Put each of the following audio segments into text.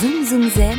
Zoom Zoom Zen,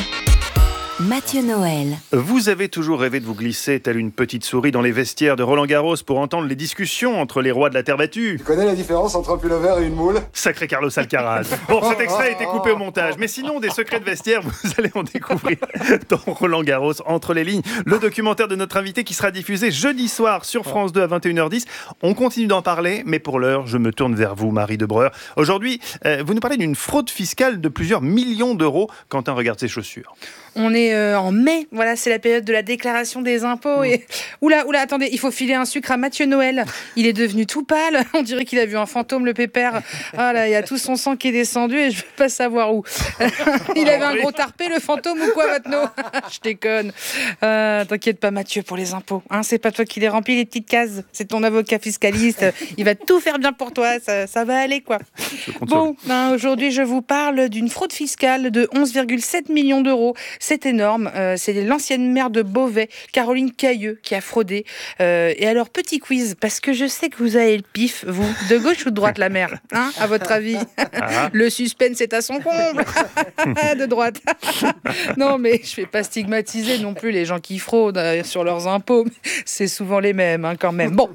Mathieu Noël. Vous avez toujours rêvé de vous glisser telle une petite souris dans les vestiaires de Roland-Garros pour entendre les discussions entre les rois de la terre battue. Tu connais la différence entre un pullover et une moule ? Sacré Carlos Alcaraz. Bon, cet extrait a été coupé au montage, mais sinon, des secrets de vestiaire, vous allez en découvrir dans Roland-Garros, Entre les lignes, le documentaire de notre invité qui sera diffusé jeudi soir sur France 2 à 21h10. On continue d'en parler, mais pour l'heure, je me tourne vers vous, Marie Debreur. Aujourd'hui, vous nous parlez d'une fraude fiscale de plusieurs millions d'euros. Quentin regarde ses chaussures. On est en mai, voilà, c'est la période de la déclaration des impôts. Et... Oula, attendez, il faut filer un sucre à Mathieu Noël. Il est devenu tout pâle, on dirait qu'il a vu un fantôme, le pépère. Ah là, il y a tout son sang qui est descendu et je ne veux pas savoir où. Il avait un gros tarpé, le fantôme, ou quoi, maintenant? Je déconne. T'inquiète pas, Mathieu, pour les impôts. Hein, c'est pas toi qui les remplis, les petites cases. C'est ton avocat fiscaliste. Il va tout faire bien pour toi, ça va aller, quoi. Bon, aujourd'hui, je vous parle d'une fraude fiscale de 11,7 millions d'euros. C'est énorme. C'est l'ancienne maire de Beauvais, Caroline Cailleux, qui a fraudé. Et alors, petit quiz, parce que je sais que vous avez le pif, vous, de gauche ou de droite, la maire, hein, à votre avis? Le suspense est à son comble. De droite. Non, mais je ne vais pas stigmatiser non plus les gens qui fraudent sur leurs impôts. C'est souvent les mêmes, hein, quand même. Bon,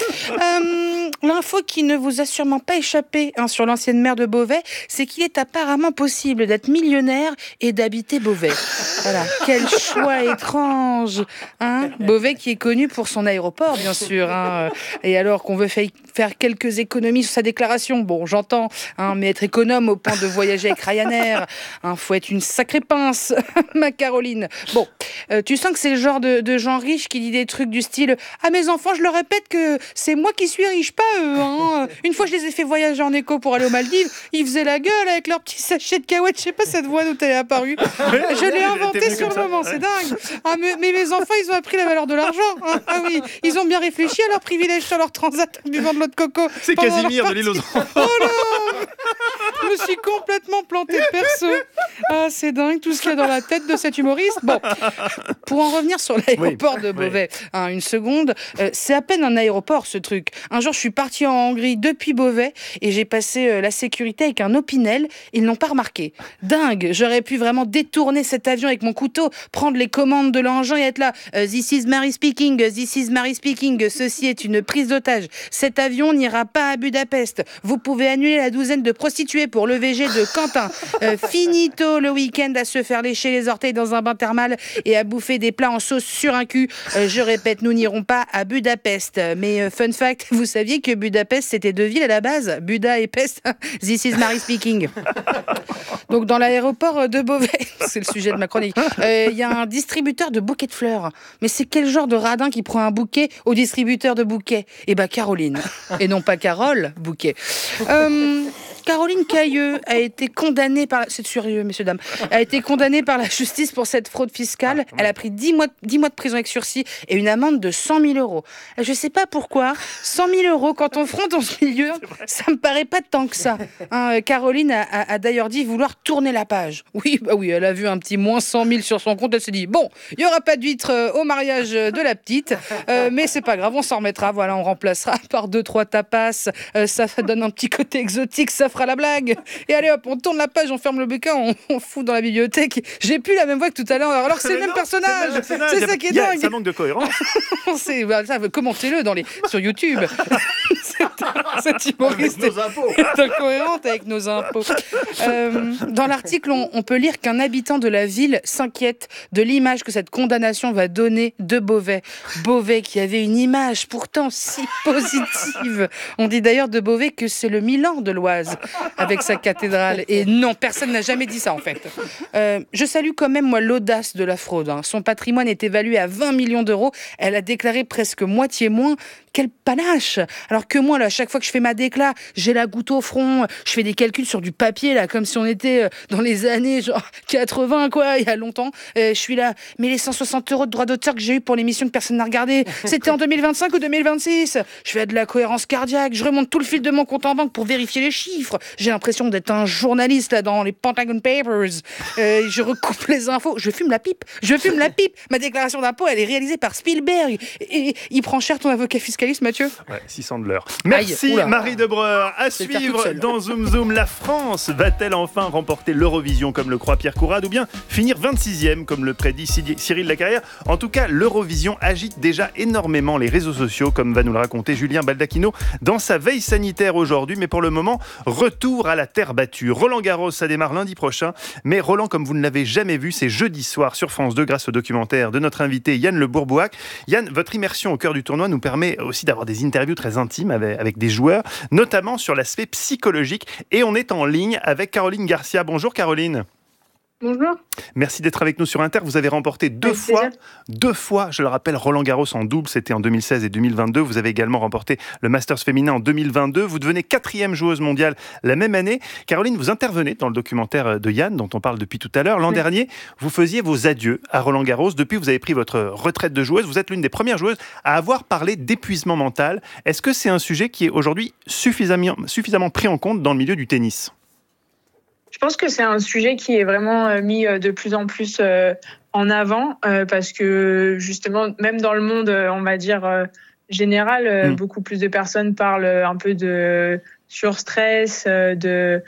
l'info qui ne vous a sûrement pas échappé sur l'ancienne maire de Beauvais, c'est qu'il est apparemment possible d'être millionnaire et d'habiter Beauvais. Voilà, quel choix étrange, hein. Beauvais qui est connu pour son aéroport, bien sûr, hein. Et alors qu'on veut faire quelques économies sur sa déclaration, bon, j'entends, hein, mais être économe au point de voyager avec Ryanair, hein, faut être une sacrée pince, ma Caroline. Bon, tu sens que c'est le genre de gens riches qui dit des trucs du style « Ah, mes enfants, je leur répète que c'est moi qui suis riche, pas eux, hein. Une fois, je les ai fait voyager en éco pour aller aux Maldives, ils faisaient la gueule avec leur petit sachet de cacahuètes, je sais pas cette voix d'où elle est apparue. Je l'ai inventé sur le moment, c'est dingue. Ah, mais mes enfants, ils ont appris la valeur de l'argent. Hein. Ah oui, ils ont bien réfléchi à leurs privilèges sur leur transat en buvant de l'eau de coco. C'est Casimir de l'île aux enfants. Oh non, je me suis complètement plantée perso. Ah, c'est dingue tout ce qu'il y a dans la tête de cet humoriste. Bon, pour en revenir sur l'aéroport de Beauvais, hein, une seconde, c'est à peine un aéroport ce truc. Un jour, je suis partie en Hongrie depuis Beauvais et j'ai passé la sécurité avec un Opinel. Ils n'ont pas remarqué. Dingue, j'aurais pu vraiment détourner cet avion avec mon couteau, prendre les commandes de l'engin et être là. This is Mary speaking, this is Mary speaking. Ceci est une prise d'otage. Cet avion n'ira pas à Budapest. Vous pouvez annuler la douzaine de prostituées pour le VG de Quentin. Finito le week-end à se faire lécher les orteils dans un bain thermal et à bouffer des plats en sauce sur un cul. Je répète, nous n'irons pas à Budapest. Mais fun fact, vous saviez que Budapest c'était deux villes à la base, Buda et Pest. This is Mary speaking. Donc dans l'aéroport de Beauvais, c'est le sujet de ma chronique, il y a un distributeur de bouquets de fleurs. Mais c'est quel genre de radin qui prend un bouquet au distributeur de bouquets? Eh ben Caroline, et non pas Carole Bouquet. Caroline Cailleux a été condamnée par... C'est sérieux, messieurs, dames. A été condamnée par la justice pour cette fraude fiscale. Elle a pris 10 mois de prison avec sursis et une amende de 100 000 euros. Je ne sais pas pourquoi. 100 000 euros, quand on fronte dans ce milieu, ça ne me paraît pas tant que ça. Hein, Caroline a d'ailleurs dit vouloir tourner la page. Oui, elle a vu un petit moins 100 000 sur son compte. Elle s'est dit, bon, il n'y aura pas d'huître au mariage de la petite, mais c'est pas grave, on s'en remettra. Voilà, on remplacera par 2-3 tapas. Ça donne un petit côté exotique, ça fera la blague. Et allez hop, on tourne la page, on ferme le bouquin, on fout dans la bibliothèque. J'ai plus la même voix que tout à l'heure, alors que c'est le même personnage. C'est ça qui est dingue. Ça manque de cohérence. Commentez-le sur YouTube. Cet humoriste est incohérente avec nos impôts. Dans l'article, on peut lire qu'un habitant de la ville s'inquiète de l'image que cette condamnation va donner de Beauvais. Beauvais qui avait une image pourtant si positive. On dit d'ailleurs de Beauvais que c'est le Milan de l'Oise avec sa cathédrale. Et non, personne n'a jamais dit ça en fait. Je salue quand même moi l'audace de la fraude. Hein. Son patrimoine est évalué à 20 millions d'euros. Elle a déclaré presque moitié moins. Quel panache! Alors que moi, là, chaque fois que je fais ma décla, j'ai la goutte au front, je fais des calculs sur du papier, là, comme si on était dans les années, genre, 80, quoi, il y a longtemps. Je suis là, mais les 160 euros de droits d'auteur que j'ai eu pour l'émission que personne n'a regardé, c'était en 2025 ou 2026? Je fais de la cohérence cardiaque, je remonte tout le fil de mon compte en banque pour vérifier les chiffres. J'ai l'impression d'être un journaliste, là, dans les Pentagon Papers. Je recoupe les infos, je fume la pipe. Ma déclaration d'impôt, elle est réalisée par Spielberg. Et il prend cher ton avocat fiscaliste, Mathieu? Ouais, 600 de l'heure. Merci Aïe, Marie Debreur. À Je vais le faire toute suivre seule. dans Zoom Zoom, la France va-t-elle enfin remporter l'Eurovision comme le croit Pierre Courade ou bien finir 26e comme le prédit Cyril Lacarrière? En tout cas, l'Eurovision agite déjà énormément les réseaux sociaux comme va nous le raconter Julien Baldacchino dans sa veille sanitaire aujourd'hui. Mais pour le moment, retour à la terre battue. Roland Garros, ça démarre lundi prochain. Mais Roland, comme vous ne l'avez jamais vu, c'est jeudi soir sur France 2 grâce au documentaire de notre invité Yann Le Bourboac. Yann, votre immersion au cœur du tournoi nous permet aussi d'avoir des interviews très intimes avec des joueurs, notamment sur l'aspect psychologique. Et on est en ligne avec Caroline Garcia. Bonjour Caroline. Bonjour. Merci d'être avec nous sur Inter. Vous avez remporté deux fois, je le rappelle, Roland Garros en double, c'était en 2016 et 2022. Vous avez également remporté le Masters féminin en 2022. Vous devenez 4e joueuse mondiale la même année. Caroline, vous intervenez dans le documentaire de Yann, dont on parle depuis tout à l'heure. L'an dernier, vous faisiez vos adieux à Roland Garros. Depuis, vous avez pris votre retraite de joueuse. Vous êtes l'une des premières joueuses à avoir parlé d'épuisement mental. Est-ce que c'est un sujet qui est aujourd'hui suffisamment pris en compte dans le milieu du tennis ? Je pense que c'est un sujet qui est vraiment mis de plus en plus en avant parce que justement, même dans le monde, on va dire général, beaucoup plus de personnes parlent un peu de surstress, de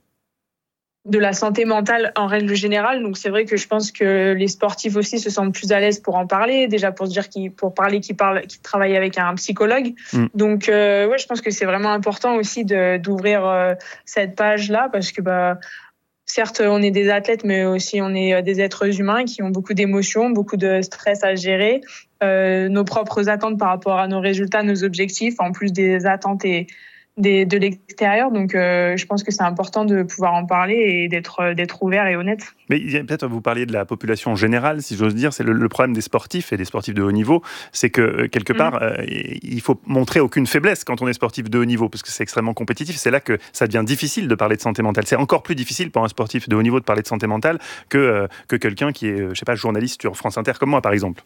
la santé mentale en règle générale. Donc c'est vrai que je pense que les sportifs aussi se sentent plus à l'aise pour en parler, déjà pour se dire qu'ils travaillent avec un psychologue. Donc je pense que c'est vraiment important aussi d'ouvrir cette page-là parce que certes, on est des athlètes, mais aussi on est des êtres humains qui ont beaucoup d'émotions, beaucoup de stress à gérer, nos propres attentes par rapport à nos résultats, nos objectifs, en plus des attentes de l'extérieur. Donc, je pense que c'est important de pouvoir en parler et d'être ouvert et honnête. Mais peut-être vous parliez de la population générale, si j'ose dire. C'est le problème des sportifs et des sportifs de haut niveau, c'est que quelque part, il faut montrer aucune faiblesse quand on est sportif de haut niveau, parce que c'est extrêmement compétitif. C'est là que ça devient difficile de parler de santé mentale. C'est encore plus difficile pour un sportif de haut niveau de parler de santé mentale que quelqu'un qui est, je sais pas, journaliste sur France Inter comme moi, par exemple.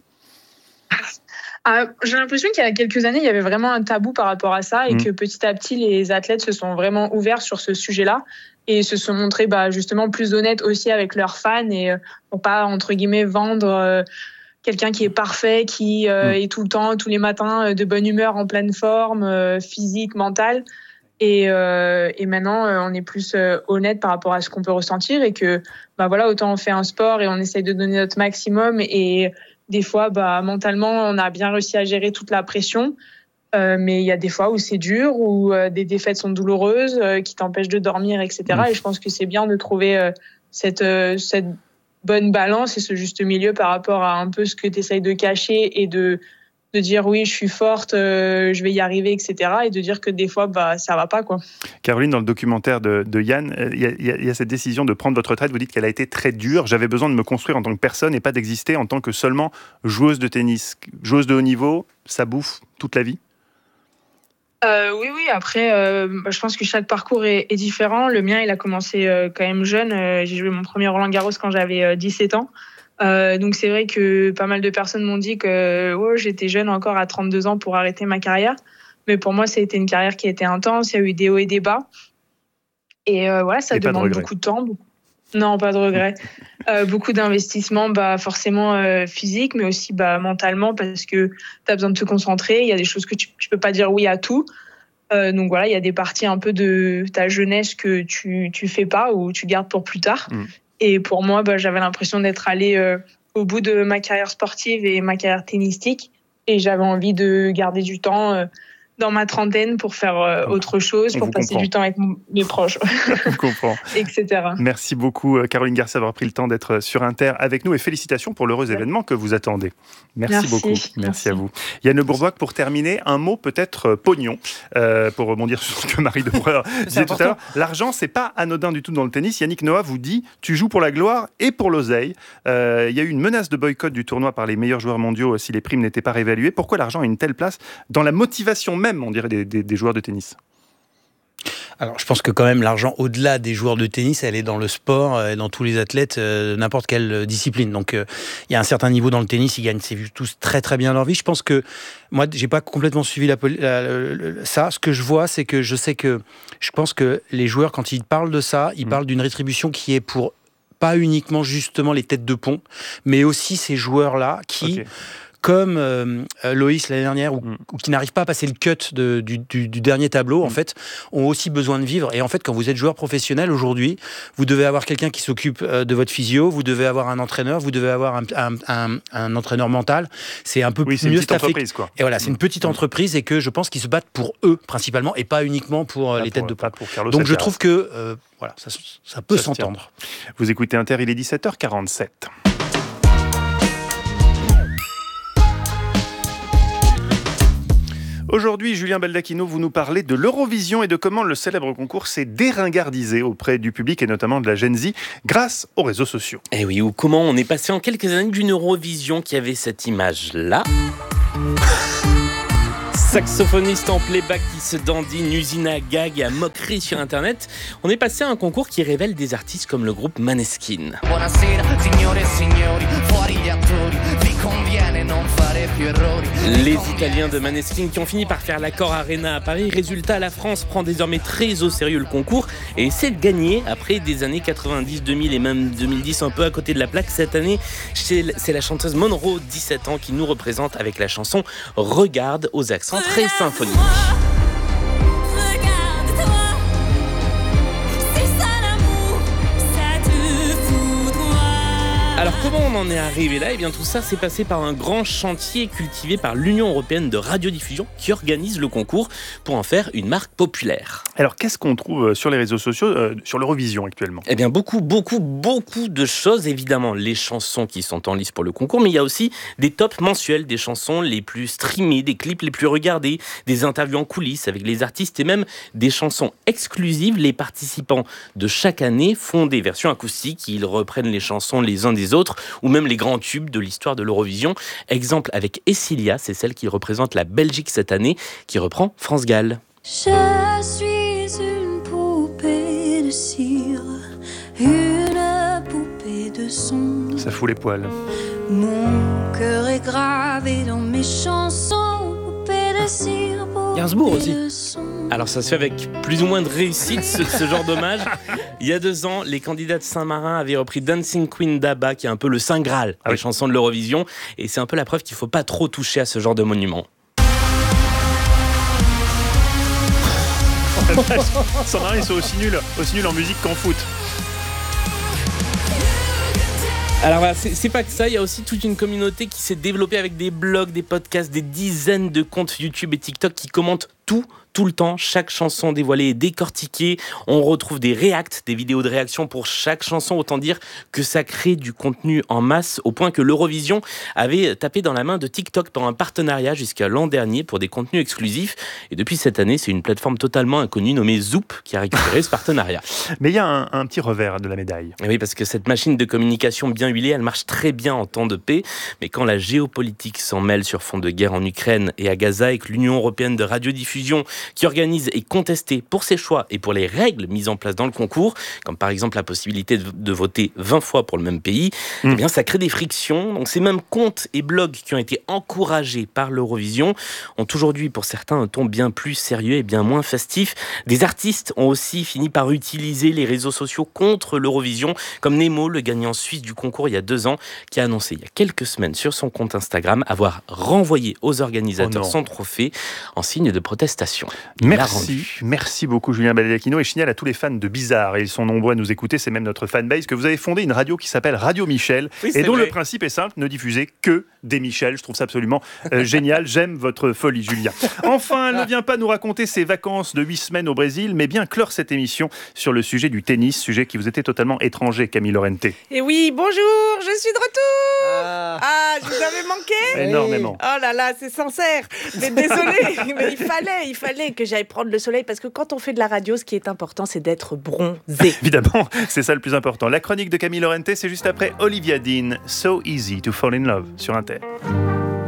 J'ai l'impression qu'il y a quelques années, il y avait vraiment un tabou par rapport à ça et que petit à petit, les athlètes se sont vraiment ouverts sur ce sujet-là et se sont montrés justement plus honnêtes aussi avec leurs fans et pour pas, entre guillemets, vendre quelqu'un qui est parfait, qui est tout le temps, tous les matins, de bonne humeur, en pleine forme, physique, mentale. Et maintenant, on est plus honnête par rapport à ce qu'on peut ressentir et que, autant on fait un sport et on essaye de donner notre maximum et des fois, mentalement, on a bien réussi à gérer toute la pression. Mais il y a des fois où c'est dur, où des défaites sont douloureuses, qui t'empêchent de dormir, etc. Et je pense que c'est bien de trouver cette bonne balance et ce juste milieu par rapport à un peu ce que tu essayes de cacher et de dire oui, je suis forte, je vais y arriver, etc. Et de dire que des fois, ça va pas, quoi. Caroline, dans le documentaire de Yann, il y a cette décision de prendre votre retraite. Vous dites qu'elle a été très dure. J'avais besoin de me construire en tant que personne et pas d'exister en tant que seulement joueuse de tennis. Joueuse de haut niveau, ça bouffe toute la vie ? Oui. Après, je pense que chaque parcours est différent. Le mien, il a commencé quand même jeune. J'ai joué mon premier Roland Garros quand j'avais 17 ans. Donc c'est vrai que pas mal de personnes m'ont dit que j'étais jeune encore à 32 ans pour arrêter ma carrière. Mais pour moi, ça a été une carrière qui a été intense. Il y a eu des hauts et des bas. Et ça demande beaucoup de temps. Non, pas de regret. Beaucoup d'investissements, forcément physique, mais aussi mentalement parce que tu as besoin de te concentrer. Il y a des choses que tu peux pas dire oui à tout. Donc il y a des parties un peu de ta jeunesse que tu fais pas ou tu gardes pour plus tard. Et pour moi, j'avais l'impression d'être allée au bout de ma carrière sportive et ma carrière tennistique. Et j'avais envie de garder du temps dans ma trentaine pour faire autre chose, pour passer du temps avec mes proches. Je comprends. Etc. Merci beaucoup, Caroline Garcia, d'avoir pris le temps d'être sur Inter avec nous et félicitations pour l'heureux événement que vous attendez. Merci beaucoup. Merci à vous. Yann Le Bourboac, pour terminer, un mot peut-être pognon, pour rebondir sur ce que Marie Debreur disait tout à l'heure. L'argent, c'est pas anodin du tout dans le tennis. Yannick Noah vous dit, tu joues pour la gloire et pour l'oseille. Il y a eu une menace de boycott du tournoi par les meilleurs joueurs mondiaux si les primes n'étaient pas réévaluées. Pourquoi l'argent a une telle place dans la motivation même, on dirait, des joueurs de tennis? Alors, je pense que quand même l'argent, au-delà des joueurs de tennis, elle est dans le sport, dans tous les athlètes, n'importe quelle discipline. Donc, il y a un certain niveau dans le tennis, ils gagnent tous très très bien leur vie. Je pense que moi, j'ai pas complètement suivi ça. Ce que je vois, c'est que je pense que les joueurs, quand ils parlent de ça, ils parlent d'une rétribution qui est pour pas uniquement justement les têtes de pont, mais aussi ces joueurs-là qui comme Loïs l'année dernière, ou qui n'arrivent pas à passer le cut du dernier tableau, en fait, ont aussi besoin de vivre. Et en fait, quand vous êtes joueur professionnel aujourd'hui, vous devez avoir quelqu'un qui s'occupe de votre physio, vous devez avoir un entraîneur, vous devez avoir un entraîneur mental. C'est un peu mieux staffé. Entreprise, quoi. Et voilà, c'est une petite entreprise et que je pense qu'ils se battent pour eux principalement et pas uniquement pour les têtes de pont. Donc je trouve que voilà, ça peut s'entendre. Vous écoutez Inter, il est 17h47. Aujourd'hui, Julien Baldacchino, vous nous parlez de l'Eurovision et de comment le célèbre concours s'est déringardisé auprès du public et notamment de la Gen Z grâce aux réseaux sociaux. Et oui, ou comment on est passé en quelques années d'une Eurovision qui avait cette image-là. Saxophoniste en playback qui se dandine, usine à gags et à moquerie sur Internet, on est passé à un concours qui révèle des artistes comme le groupe Maneskin. Les Italiens de Maneskin qui ont fini par faire l'accord Arena à Paris. Résultat, la France prend désormais très au sérieux le concours et essaie de gagner après des années 90, 2000 et même 2010 un peu à côté de la plaque. Cette année, c'est la chanteuse Monroe, 17 ans, qui nous représente avec la chanson « Regarde » aux accents très symphoniques. Alors comment on en est arrivé là ? Eh bien tout ça s'est passé par un grand chantier cultivé par l'Union européenne de radiodiffusion qui organise le concours pour en faire une marque populaire. Alors qu'est-ce qu'on trouve sur les réseaux sociaux, sur l'Eurovision actuellement ? Eh bien beaucoup de choses. Évidemment les chansons qui sont en lice pour le concours, mais il y a aussi des tops mensuels, des chansons les plus streamées, des clips les plus regardés, des interviews en coulisses avec les artistes et même des chansons exclusives. Les participants de chaque année font des versions acoustiques, ils reprennent les chansons les uns des autres, ou même les grands tubes de l'histoire de l'Eurovision. Exemple avec Essilia, c'est celle qui représente la Belgique cette année, qui reprend France Gall. Je suis une poupée de cire, une poupée de son. Ça fout les poils. Mon cœur est gravé dans mes chansons, poupée de cire, Gainsbourg aussi. de son. Alors ça se fait avec plus ou moins de réussite ce genre d'hommage. Il y a 2 ans, les candidats de Saint-Marin avaient repris Dancing Queen d'ABBA, qui est un peu le Saint Graal des chansons de l'Eurovision. Et c'est un peu la preuve qu'il ne faut pas trop toucher à ce genre de monument. Saint-Marin, ils sont aussi nuls en musique qu'en foot. Alors voilà, c'est pas que ça, il y a aussi toute une communauté qui s'est développée avec des blogs, des podcasts, des dizaines de comptes YouTube et TikTok qui commentent tout le temps, chaque chanson dévoilée est décortiquée. On retrouve des reacts, des vidéos de réaction pour chaque chanson. Autant dire que ça crée du contenu en masse, au point que l'Eurovision avait tapé dans la main de TikTok pour un partenariat jusqu'à l'an dernier pour des contenus exclusifs. Et depuis cette année, c'est une plateforme totalement inconnue nommée Zoop qui a récupéré ce partenariat. Mais il y a un petit revers de la médaille. Et oui, parce que cette machine de communication bien huilée, elle marche très bien en temps de paix. Mais quand la géopolitique s'en mêle sur fond de guerre en Ukraine et à Gaza, et que l'Union européenne de radiodiffusion, qui organise et contestée pour ses choix et pour les règles mises en place dans le concours, comme par exemple la possibilité de voter 20 fois pour le même pays, eh bien ça crée des frictions. Donc ces mêmes comptes et blogs qui ont été encouragés par l'Eurovision ont aujourd'hui pour certains un ton bien plus sérieux et bien moins festif. Des artistes ont aussi fini par utiliser les réseaux sociaux contre l'Eurovision, comme Nemo, le gagnant suisse du concours il y a 2 ans, qui a annoncé il y a quelques semaines sur son compte Instagram avoir renvoyé aux organisateurs son trophée en signe de protestation. Merci beaucoup Julien Baldacchino, et je signale à tous les fans de Bizarre, et ils sont nombreux à nous écouter, c'est même notre fanbase, que vous avez fondé une radio qui s'appelle Radio Michel, et dont le principe est simple, ne diffuser que des Michel. Je trouve ça absolument génial, j'aime votre folie Julien. Enfin, elle ne vient pas nous raconter ses vacances de 8 semaines au Brésil, mais bien clore cette émission sur le sujet du tennis, sujet qui vous était totalement étranger, Camille Lorente. Et oui, bonjour, je suis de retour. Je vous avais manqué énormément. Oh là là, c'est sincère. Mais désolé, mais il fallait que j'aille prendre le soleil, parce que quand on fait de la radio, ce qui est important, c'est d'être bronzé. Évidemment, c'est ça le plus important. La chronique de Camille Lorente, c'est juste après Olivia Dean, So Easy to Fall in Love sur Inter.